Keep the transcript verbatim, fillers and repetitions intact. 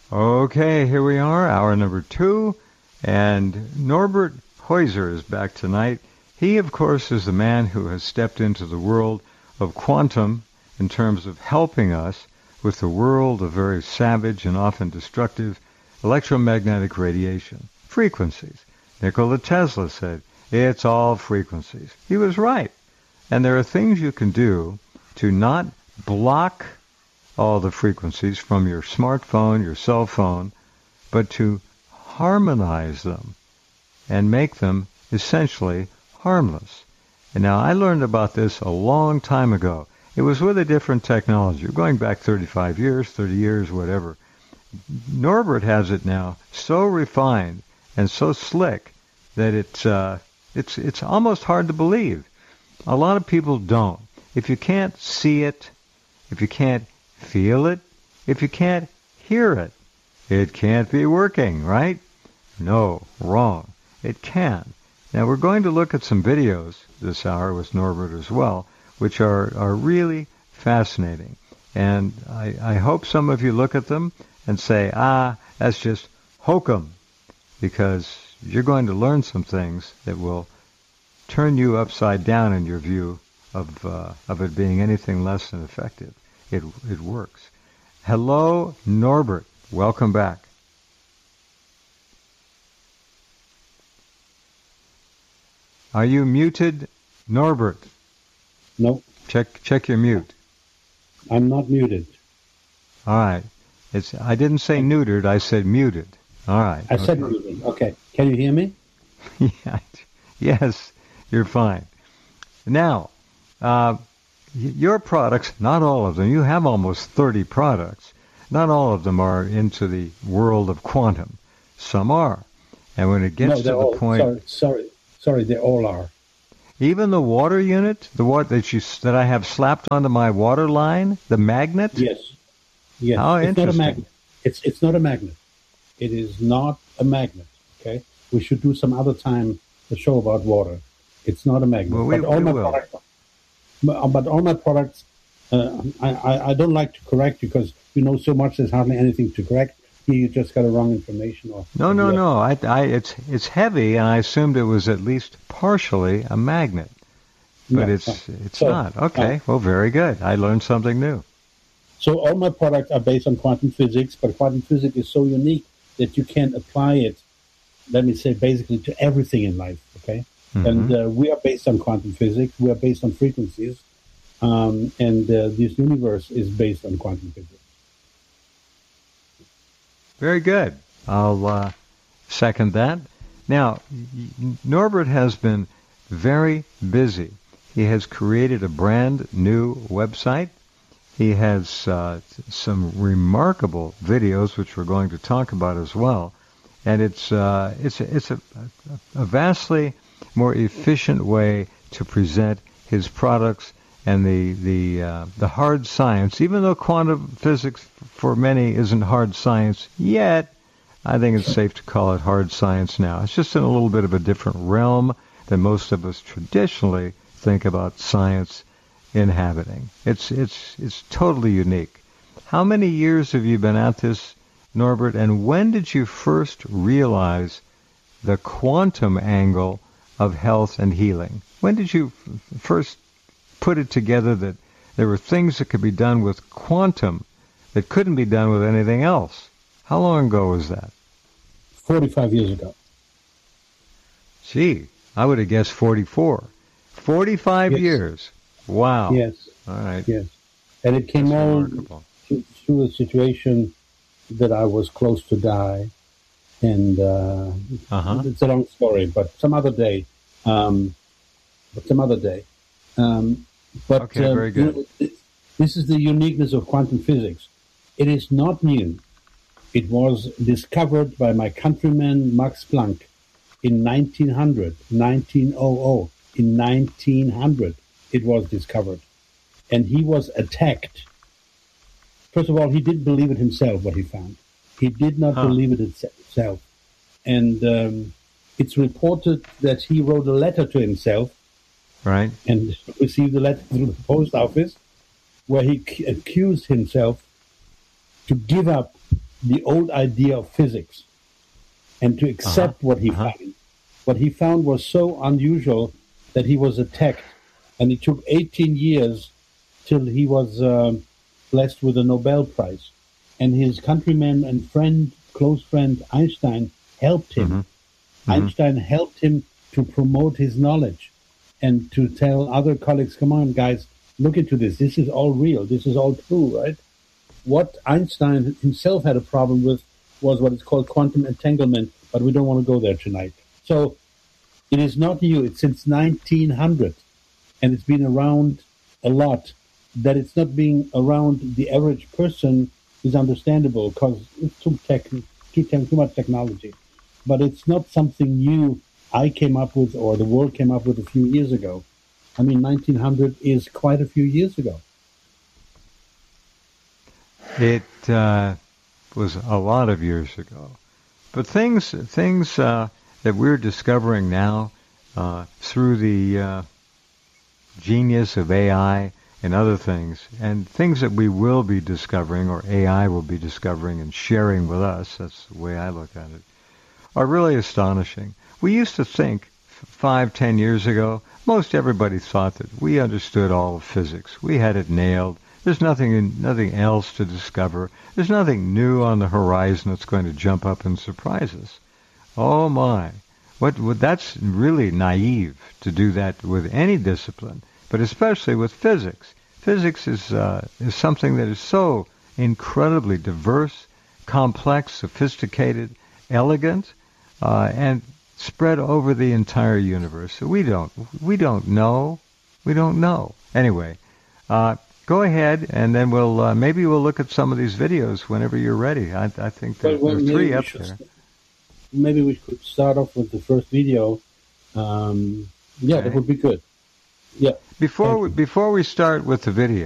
Okay, here we are, hour number two, and Norbert Heuser is back tonight. He, of course, is the man who has stepped into the world of quantum in terms of helping us with the world of very savage and often destructive electromagnetic radiation, frequencies. Nikola Tesla said, it's all frequencies. He was right. And there are things you can do to not block all the frequencies from your smartphone, your cell phone, but to harmonize them and make them essentially harmless. And now I learned about this a long time ago. It was with a different technology. We're going back thirty-five years, thirty years, whatever. Norbert has it now so refined and so slick that it's uh, it's it's almost hard to believe. A lot of people don't. If you can't see it, if you can't feel it, if you can't hear it, it can't be working, right? No, wrong. It can. Now we're going to look at some videos this hour with Norbert as well, which are, are really fascinating. And I, I hope some of you look at them and say, ah, that's just hokum, because you're going to learn some things that will turn you upside down in your view of uh, of it being anything less than effective. It it works. Hello, Norbert. Welcome back. Are you muted, Norbert? No. Check check your mute. I'm not muted. All right. It's I didn't say neutered. I said muted. All right. I okay. said muted. Okay. Can you hear me? Yeah. Yes, you're fine. Now, uh, your products, not all of them, you have almost thirty products. Not all of them are into the world of quantum. Some are. And when it gets no, to the all, point... Sorry, sorry, sorry, they all are. Even the water unit, the what that you that I have slapped onto my water line, the magnet? Yes. Yes. How it's interesting. Not a magnet. It's, it's not a magnet. It is not a magnet, okay? We should do some other time a show about water. It's not a magnet. Well, we, but, all we my will. products, but all my products, uh, I, I, I don't like to correct because you know so much there's hardly anything to correct. Here you just got the wrong information. Or no, no, or no. I, I, it's it's heavy, and I assumed it was at least partially a magnet. But no, it's no. it's So, not. Okay, uh, well, very good. I learned something new. So all my products are based on quantum physics, but quantum physics is so unique that you can apply it, let me say, basically to everything in life, okay? Mm-hmm. And uh, we are based on quantum physics. We are based on frequencies. Um, and uh, this universe is based on quantum physics. Very good. I'll uh, second that. Now, Norbert has been very busy. He has created a brand new website. He has uh, some remarkable videos, which we're going to talk about as well. And it's uh, it's it's a, a vastly more efficient way to present his products and the the uh, the hard science. Even though quantum physics for many isn't hard science yet, I think it's safe to call it hard science now. It's just in a little bit of a different realm than most of us traditionally think about science inhabiting. It's it's it's totally unique. How many years have you been at this, Norbert, and when did you first realize the quantum angle of health and healing? When did you f- first put it together that there were things that could be done with quantum that couldn't be done with anything else? How long ago was that? forty-five years ago. Gee, I would have guessed forty-four. forty-five yes. years. Wow. Yes. All right. Yes. And it came That's all remarkable. through a situation that I was close to die. And uh, uh-huh. it's a long story, but some other day. Um, but some other day. Um, but okay, uh, very good. You know, this is the uniqueness of quantum physics. It is not new. It was discovered by my countryman Max Planck in nineteen hundred, nineteen hundred. In nineteen hundred, it was discovered. And he was attacked. First of all, he didn't believe it himself, what he found. He did not huh. believe it himself. And um, it's reported that he wrote a letter to himself. Right. And received a letter through the post office where he c- accused himself to give up the old idea of physics and to accept uh-huh. what he uh-huh. found. What he found was so unusual that he was attacked, and it took eighteen years till he was uh, blessed with a Nobel Prize. And his countryman and friend, close friend, Einstein, helped him. Mm-hmm. Mm-hmm. Einstein helped him to promote his knowledge and to tell other colleagues, come on, guys, look into this. This is all real. This is all true, right? What Einstein himself had a problem with was what is called quantum entanglement, but we don't want to go there tonight. So it is not new. It's since nineteen hundred, and it's been around a lot. That it's not being around the average person is understandable because it's too, tech, too, too much technology. But it's not something new I came up with or the world came up with a few years ago. I mean, nineteen hundred is quite a few years ago. It uh, was a lot of years ago. But things things uh, that we're discovering now uh, through the uh, genius of A I and other things, and things that we will be discovering, or A I will be discovering and sharing with us, that's the way I look at it, are really astonishing. We used to think five, ten years ago, most everybody thought that we understood all of physics. We had it nailed. There's nothing nothing else to discover. There's nothing new on the horizon that's going to jump up and surprise us. Oh my. What, what that's really naive to do that with any discipline, but especially with physics. Physics is uh, is something that is so incredibly diverse, complex, sophisticated, elegant, uh, and spread over the entire universe. So we don't we don't know. We don't know. Anyway, uh, go ahead, and then we'll uh, maybe we'll look at some of these videos whenever you're ready. I, I think there, well, well, there are three up should, there. Maybe we could start off with the first video. Um, yeah, okay. That would be good. Yeah. Before we, before we start with the video,